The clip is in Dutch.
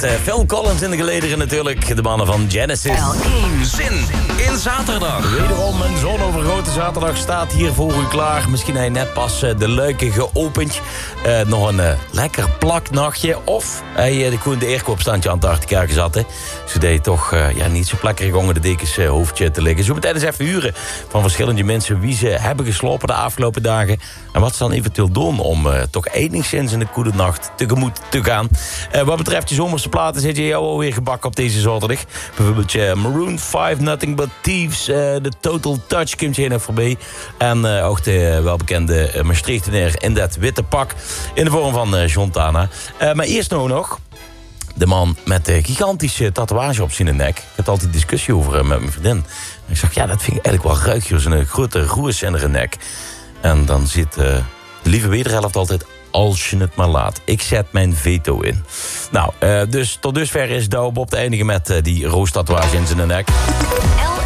Phil Collins in de gelederen natuurlijk. De mannen van Genesis. L1 Zin in zaterdag. Wederom een zonovergoten zaterdag staat hier voor u klaar. Misschien heb je net pas de luiken geopend. Nog een lekker plaknachtje. Of hij gewoon de eerkoopstandje aan het Artekerken zat. Hè. Zodat je toch niet zo plekkerig onder de dekens hoofdje te liggen. Zo meteen eens even huren van verschillende mensen wie ze hebben geslopen de afgelopen dagen. En wat ze dan eventueel doen om toch enigszins in de goede nacht tegemoet te gaan. Wat betreft je zomerse platen zit je jou alweer gebakken op deze zaterdag. Bijvoorbeeld Maroon 5, Nothing But Thieves, de Total Touch komt je nog voorbij. En ook de welbekende Maastrichtenaar in dat witte pak in de vorm van Jontana. Maar eerst nog de man met de gigantische tatoeage op zijn nek. Ik had altijd discussie over met mijn vriendin. En ik zeg, ja, dat vind ik eigenlijk wel ruig, zo'n grote roes in haar nek. En dan zit de lieve wederhelft altijd, als je het maar laat. Ik zet mijn veto in. Nou, dus tot dusver is Douwe Bob te eindigen met die roostatoeage in zijn nek.